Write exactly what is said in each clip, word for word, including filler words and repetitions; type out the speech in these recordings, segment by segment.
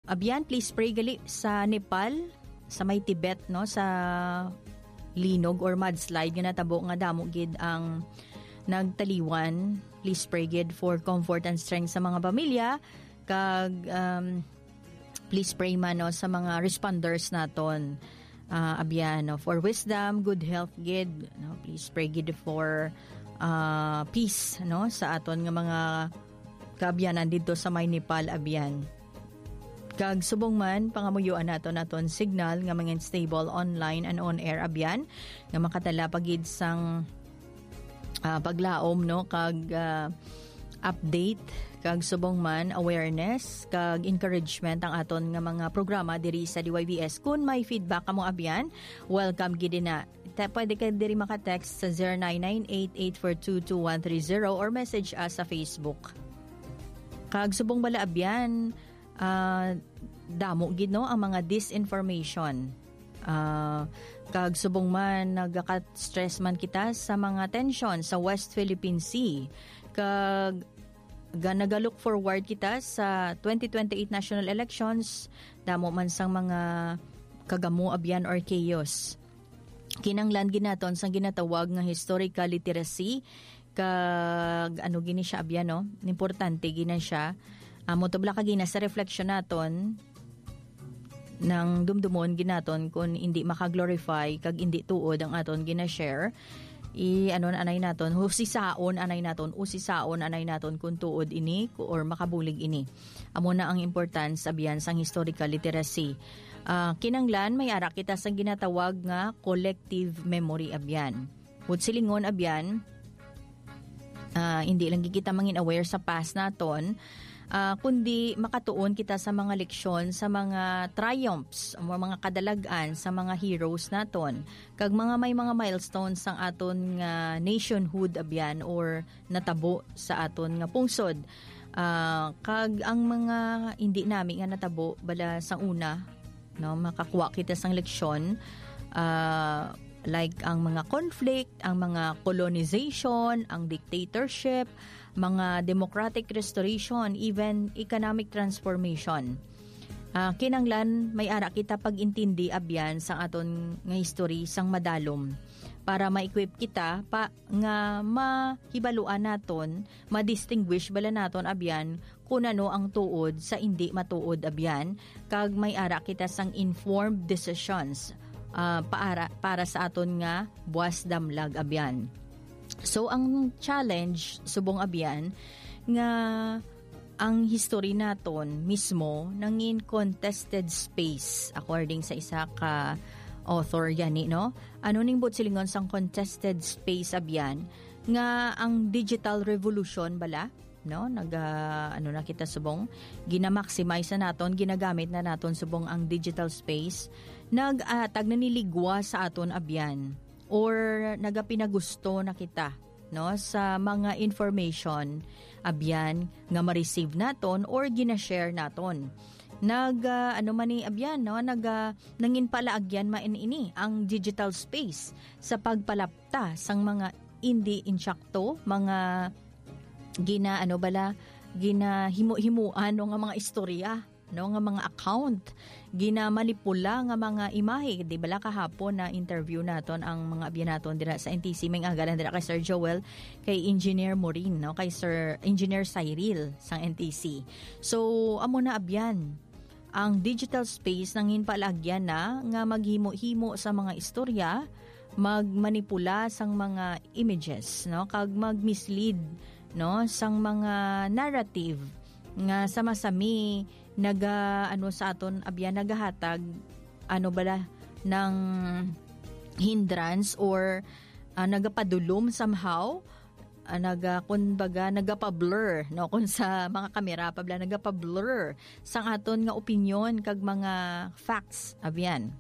Abyan, please pray gali sa Nepal, sa may Tibet, no, sa linog or mudslide nga natabo nga damo gid ang nagtaliwan. Please pray gid for comfort and strength sa mga pamilya kag um, please pray man no, sa mga responders naton. Uh, abyan, no, for wisdom, good health gid, no, please pray gid for uh, peace, no, sa aton nga mga kaabyanan dito sa may Nepal, abyan. Kag subong man pangamuyuan naton naton signal nga mga stable online and on air abyan nga makatala pagid sang uh, paglaom, no, kag uh, update kag subong man awareness kag encouragement ang aton nga mga programa diri sa D Y B S. Kung may feedback kamo abyan, welcome gid na. Pwede ka diri maka-text sa zero nine nine eight eight four two two one three zero or message us sa Facebook. Kag subong bala abyan, uh, damo gid no ang mga disinformation. Uh, kag subong man nagaka-stress man kita sa mga tension sa West Philippine Sea. Kag ga nagalook forward kita sa twenty twenty-eight national elections, damo man sang mga kagamo abyan or chaos. Kinanglan ginaton sang ginatawag nga historical literacy kag ano gini siya abyan, no, importante gina siya. Amo uh, tobla kag gina sa reflection naton nang dumdumon ginaton kung hindi maka-glorify kag hindi tuod ang aton gina-share. I ano anay naton husisaon anay naton usisaon anay naton kung tuod ini or makabulig ini. Amo na ang importance abyan sang historical literacy. Uh, kinanglan may ara kita sang ginatawag nga collective memory abyan. Hud silingon abyan, uh, hindi lang kita mangin aware sa past naton, uh, kundi makatuon kita sa mga leksyon, sa mga triumphs, mga kadalagan sa mga heroes naton. Kag mga may mga milestones sang aton nga nationhood abyan or natabo sa aton nga pungsod. Uh, kag ang mga hindi nami nga natabo bala sang una, no, makakuha kita sang leksyon, uh, like ang mga conflict, ang mga colonization, ang dictatorship, mga democratic restoration, even economic transformation. Uh, kinanglan may ara kita pag-intindi abyan sa aton nga history sang madalom para ma-equip kita pa nga mahibaluan naton, ma-distinguish bala naton abyan kung ano ang tuod sa hindi matuod abyan, kag may ara kita sang informed decisions uh, para, para sa aton nga buwas damlag abyan. So ang challenge subong abyan nga ang history naton mismo nangin contested space according sa isa ka author yani, no? Ano ning bot silingon sang contested space abyan nga ang digital revolution bala, no? Naga ano na kita subong gina-maximize na naton, ginagamit na naton subong ang digital space, nag-atag na niligwa sa aton abyan or nagapinagusto na kita, no, sa mga information abyan nga ma-receive naton or gina-share naton. Nag uh, ano man ni abyan, no, nag uh, nangin palaagyan main ini ang digital space sa pagpalapta sang mga hindi insyakto, mga gina ano bala gina himu-himuan no, nga mga istorya, no, nga mga account, gina manipula nga mga imahe. Di bala kahapon na interview naton ang mga abyan naton dira sa N T C, may agalan dira kay Sir Joel, kay Engineer Morin, no, kay Sir Engineer Cyril sang N T C. So amo na abyan ang digital space nangin palagyan na nga maghimo-himo sa mga istorya, magmanipula sang mga images, no, kag magmislead, no, sang mga narrative nga sama-sami naga ano sa aton abyan nagahatag ano bala ng hindrance or uh, nagapadulom somehow, uh, naga kumbaga nagapa-blur, no, kun sa mga kamera pabla nagapa-blur sang aton nga opinion kag mga facts abyan.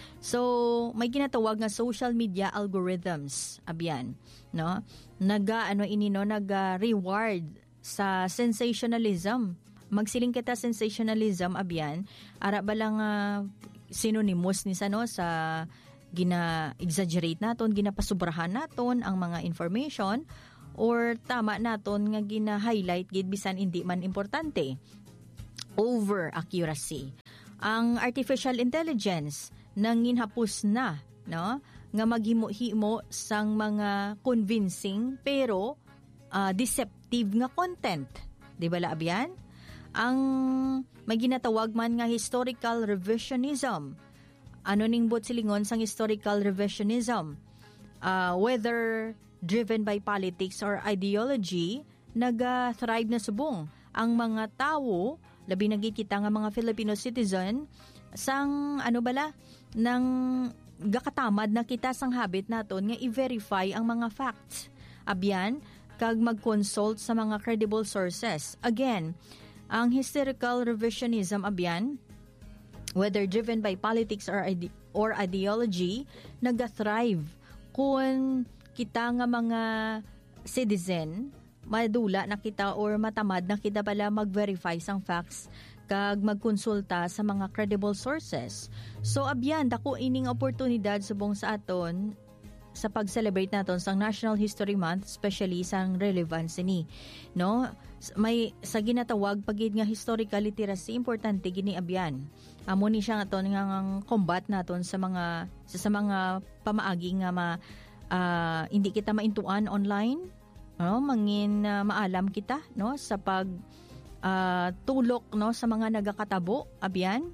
So may ginatawag nga social media algorithms abyan, no, naga ano ini, no, naga reward sa sensationalism. Magsiling kita sensationalism abyan ara ba lang uh, synonymous ni sa, no, sa gina-exaggerate naton, ginapasubrahan naton ang mga information, or tama naton nga gina-highlight gid bisan hindi man importante. over accuracy. Ang artificial intelligence nanginhapos na, no, nga maghimo-himo sang mga convincing pero uh, deceptive nga content. Di ba laabyan? Ang may ginatawag man nga historical revisionism. Ano ning bot silingon sang historical revisionism? Uh, whether driven by politics or ideology, naga-thrive na subong ang mga tao, labi na kita nga mga Filipino citizen, sang ano bala, ng gakatamad na kita sang habit naton nga i-verify ang mga facts. Abyan, kag mag-consult sa mga credible sources. Again, ang historical revisionism abyan, whether driven by politics or ide- or ideology, naga-thrive kung kita nga mga citizen, madula na kita or matamad na kita pala mag-verify sang facts kag magkonsulta sa mga credible sources. So abyan, dako ining oportunidad subong sa aton sa pag-celebrate naton sang National History Month, especially sang relevance ni, no? May sa ginatawag pagid nga historical literacy, importante gini abyan. Amo ni siya aton nga combat naton sa mga sa, sa mga pamaagi nga ma, uh, hindi kita maintuan online, no? Mangin uh, maalam kita, no, sa pag uh, tulok, no, sa mga nagakatabo abyan.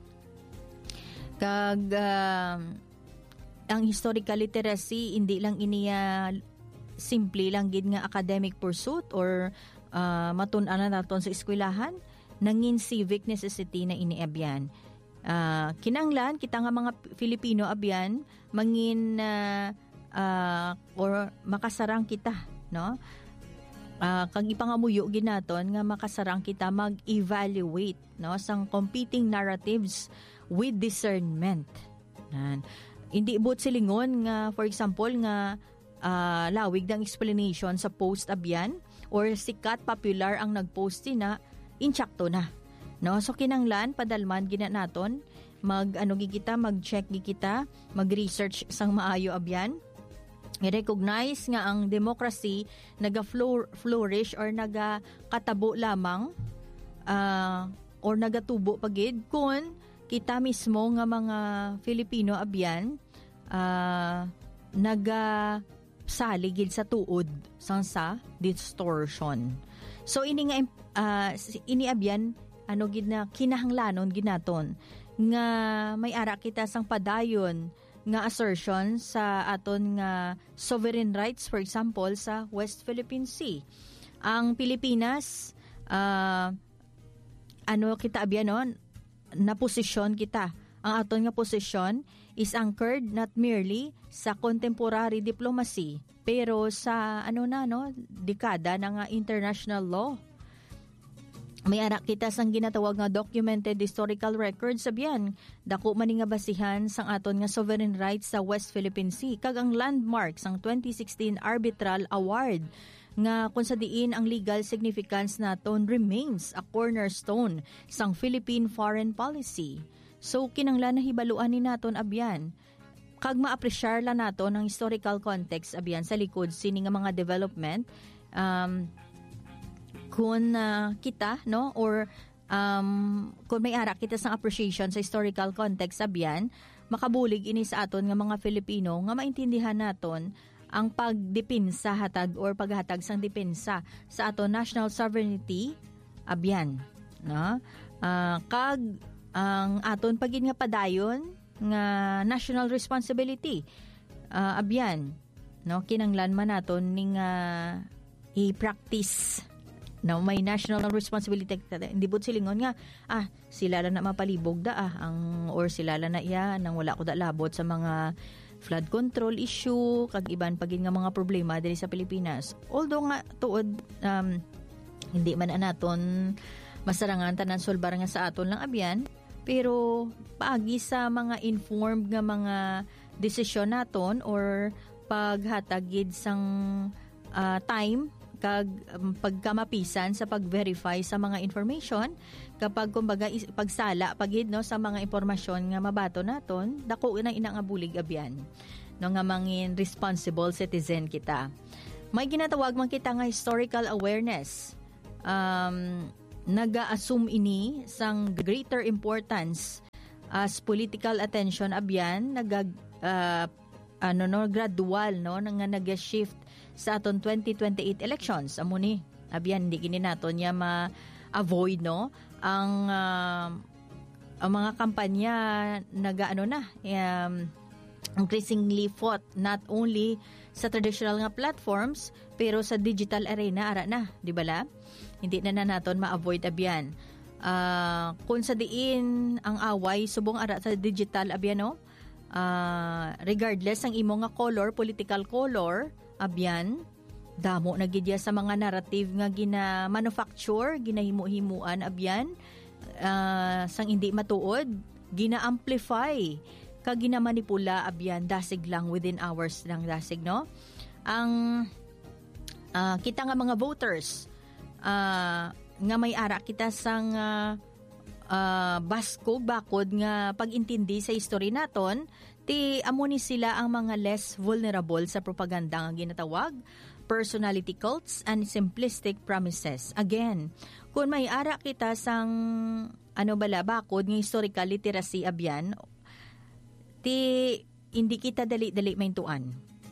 Kag uh, ang historical literacy hindi lang iniya simple lang gid nga academic pursuit or uh, matun-anan naton sa eskwelahan, nangin civic necessity na iniabyan. Uh, kinanglan kita nga mga Filipino abyan mangin uh, uh, or makasarang kita, no? Uh, kag ipangamuyo ginaton nga makasarang kita mag-evaluate, no, sang competing narratives with discernment. Nan. Hindi bot silingon nga for example nga uh, lawig ng explanation sa post abyan or sikat popular ang nagpost na inchakto na. No, so kinanglan padalman gina naton mag ano gi kita, mag-check gi kita, mag-research sang maayo abyan. I-recognize nga ang democracy naga-flourish or naga-katabo lamang uh, or nagatubo pagid kun kita mismo nga mga Filipino abyan uh, naga-saligid sa tuod sang sa distortion. So ini nga uh, ini abyan ano gid na kinahanglanon ginaton nga may ara kita sang padayon nga assertion sa aton nga sovereign rights, for example sa West Philippine Sea. Ang Pilipinas uh, ano kita abyan no, na posisyon kita. Ang aton nga posisyon is anchored not merely sa contemporary diplomacy pero sa ano na no, dekada na nga international law. May anak kita sang ginatawag nga documented historical records sabihan dako man nga basihan sang aton nga sovereign rights sa West Philippine Sea kag ang landmark sang twenty sixteen Arbitral Award nga kung sa diin ang legal significance naton remains a cornerstone sang Philippine foreign policy. So kinanglan na hibaluan ni naton abyan kag maapresyar la naton ang historical context abyan sa likod sini nga mga development um kung uh, kita no or um, kung may ara kita sang appreciation sa historical context abyan, makabulig ini sa aton nga mga Filipino nga maintindihan naton ang pagdepensa hatag or paghatag sang depensa sa aton national sovereignty abyan, no? Uh, kag ang aton pagin nga padayon nga national responsibility uh, abyan, no, kinanglan man naton ning uh, i-practice. Now, may national responsibility. Hindi po silingon nga, ah, sila lang na mapalibog da, ah, ang, or sila lang na iya, nang wala ko da labot sa mga flood control issue, kag iban pagin nga mga problema diri sa Pilipinas. Although nga, tuod, um, hindi man naton masarangan tanan solbar nga sa aton lang abyan, pero paagi sa mga informed nga mga desisyon naton or paghatagid sang uh, time, kag um, pagkamapisan sa pag-verify sa mga information kapag kumbaga is, pagsala pagid no sa mga impormasyon nga mabato naton dako na ina nga bulig abyan no nga mangin responsible citizen kita. May ginatawag man kita nga historical awareness. Um, naga-assume ini sang greater importance as political attention abyan nag uh, ano no gradual no nga nag-shift sa aton twenty twenty-eight elections amo ni abyan hindi kini naton niya ma-avoid no ang uh, ang mga kampanya naga-ano na um, increasingly fought not only sa traditional nga platforms pero sa digital arena ara na di bala hindi na na naton ma-avoid abyan. Uh, kung sa diin ang away subong ara sa digital abyan no uh, regardless ang imo nga color political color abyan damo na gidya sa mga narrative nga gina manufacture ginahimo-himuan abyan uh, sang hindi matuod gina amplify kag gina manipula abyan dasig lang within hours lang dasig no ang uh, kita nga mga voters uh, nga may ara kita sang uh, uh, baskog bakod nga pag-intindi sa history naton ti amo ni sila ang mga less vulnerable sa propaganda nga ginatawag personality cults and simplistic promises. Again, kung may ara kita sang ano bala bakod nga historical literacy abyan ti hindi kita dali-dali maintuan.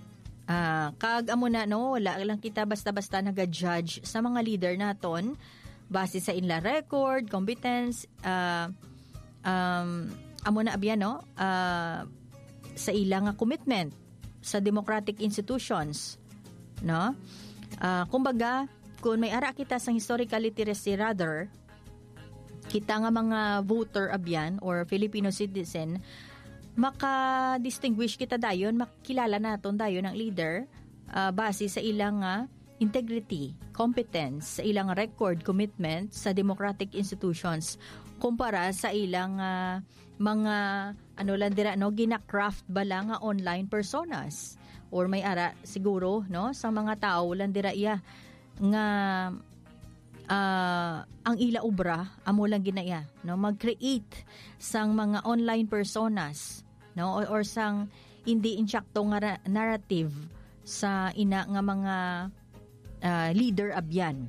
Uh, kag amo na no wala lang kita basta-basta naga-judge sa mga leader naton base sa inla record, competence, uh, um, amo na abyan, no? Uh, sa ilang commitment sa democratic institutions, no? Uh, kumbaga, kung may ara kita sa historical literacy rather, kita nga mga voter abyan or Filipino citizen, maka-distinguish kita dayon, makilala naton dayon ang leader uh, base sa ilang uh, integrity, competence, sa ilang record, commitment sa democratic institutions kumpara sa ilang uh, mga ano lang dira no gina-craft ba lang nga online personas or may ara siguro no sa mga tao lang dira iya nga uh, ang ila ubra amo lang ginaya no mag-create sang mga online personas no or, or sang hindi insyakto nga narrative sa ina nga mga Uh, leader abyan.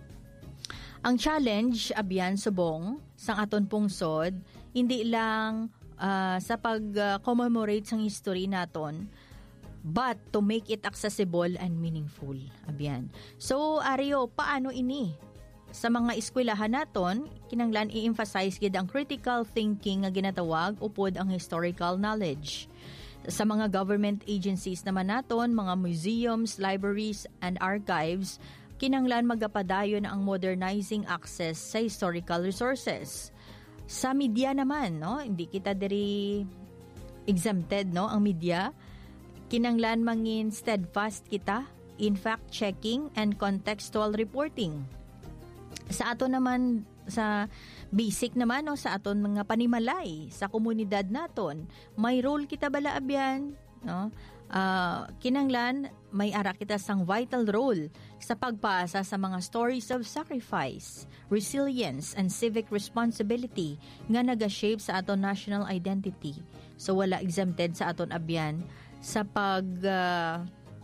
Ang challenge abyan subong sang aton pungsod hindi lang uh, sa pag-commemorate uh, sang history naton but to make it accessible and meaningful abyan. So Ario, paano ini? Sa mga eskwelahan naton kinanglan i-emphasize gid ang critical thinking nga ginatawag upod ang historical knowledge. Sa mga government agencies naman naton, mga museums, libraries, and archives, kinanglan magapadayon ang modernizing access sa historical resources. Sa media naman, no, hindi kita diri exempted, no, ang media. Kinanglan mangin steadfast kita in fact-checking and contextual reporting. Sa ato naman, sa basic naman no sa aton mga panimalay sa komunidad naton may role kita bala abyan no uh, kinanglan may ara kita sang vital role sa pagpasa sa mga stories of sacrifice, resilience and civic responsibility nga naga-shape sa aton national identity. So wala exempted sa aton abyan sa pag uh,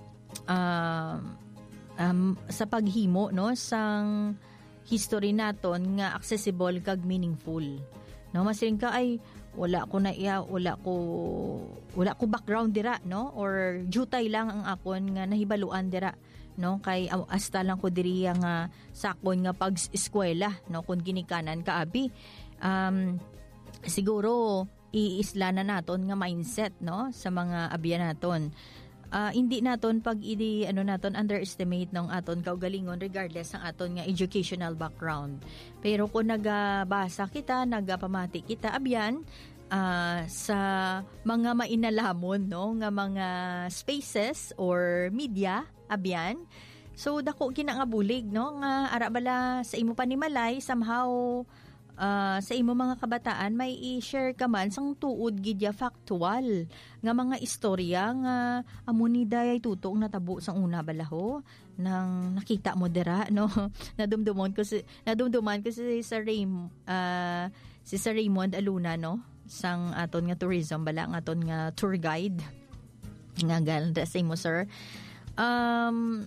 uh, um, sa paghimo no sang history naton nga accessible kag meaningful. No, masiling ka ay wala ko na iya, wala ko wala ko background dira, no? Or jutay lang ang akon nga nahibaluan dira, no? Kay uh, hasta lang ko diri nga sakon nga pag-eskwela, no? Kun ginikanan ka abi. Um, siguro iisla na naton nga mindset, no? Sa mga abyan naton. Uh, hindi naton pag idi ano naton underestimate ng aton kaugalingon regardless ng aton nga educational background. Pero kung nagabasa kita, nagapamati kita abyan uh, sa mga mainalamon no nga mga spaces or media abyan. So dako kina nga bulig no nga ara bala sa imo panimalay somehow Uh, sa imo mga kabataan may i-share ka man sang tuod gidya factual nga mga istorya nga amo ni day tutong natabo sang una balaho nang nakita mo dira no nadumdumon ko si nadumduman ko si Sir Raymond uh, si Sir Raymond Aluna no sang aton nga tourism bala nga aton nga tour guide nga galda sa imo sir um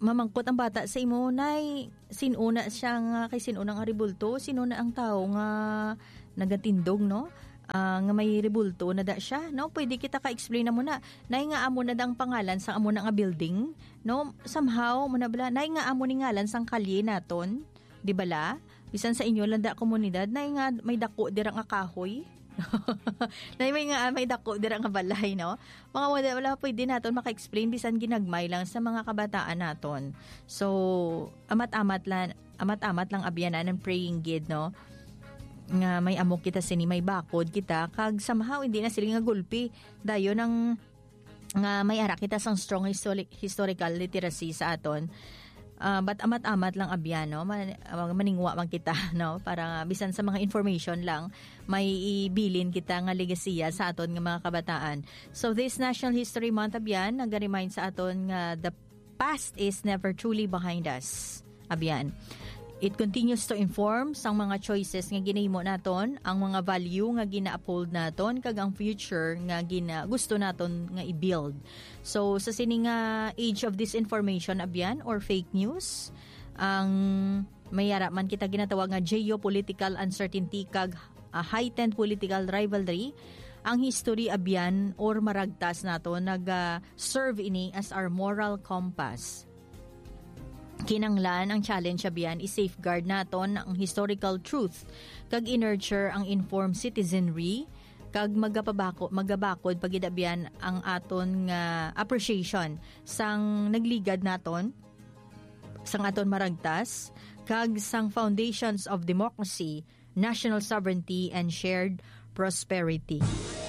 mamangkot ang bata sa imo, nay, sinuna siya nga kay sinunang aribulto, sinuna ang tao nga nagatindog, no? Uh, nga may ribulto na da siya, no? Pwede kita ka-explain na muna. Nay nga amo na dang pangalan sa amo na nga building, no? Somehow, muna bala, nay nga amo ni ngalan sang kalye naton, di bala? Bisan sa inyo lang da komunidad, nay nga may dako dirang nga kahoy. Nay may nga may dako dirang nga balay, no? Mga wala, wala pwede naton maka-explain bisan ginagmay lang sa mga kabataan naton. So, amat-amat lang, amat-amat lang abyanan ng praying gid, no? Nga may amok kita sini, may bakod kita, kag somehow hindi na sila nga gulpi. Dayo ng nga may ara kita sang strong histori- historical literacy sa aton. Uh, but amat-amat lang abyan, no? Man, maningwa man kita, no? Para bisan sa mga information lang, may ibilin kita nga legasiya sa aton nga mga kabataan. So this National History Month abyan, nag-remind sa aton nga the past is never truly behind us. Abyan. It continues to inform sang mga choices nga ginahimo naton, ang mga value nga gina-uphold naton, kag ang future nga gina gusto naton nga i-build. So sa sini nga age of disinformation abyan or fake news, ang mayara man kita ginatawag nga geopolitical uncertainty kag uh, heightened political rivalry, ang history abyan or maragtas naton nag-serve uh, ini as our moral compass. Kinanglan ang challenge abyan i-safeguard naton ang historical truth kag i-nurture ang informed citizenry kag magapabako magabakod pagidabyan ang aton nga appreciation sang nagligad naton sang aton maragtas kag sang foundations of democracy, national sovereignty and shared prosperity.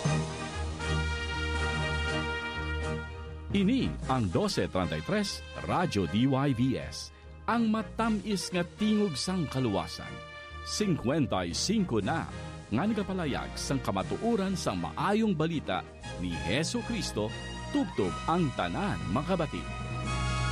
Ini ang twelve thirty-three Radyo D Y V S, ang matamis nga tingog sang kaluwasan. fifty-five na nga nagapalayag sang kamatuoran sang maayong balita ni Hesu Kristo tubtob ang tanan makabati.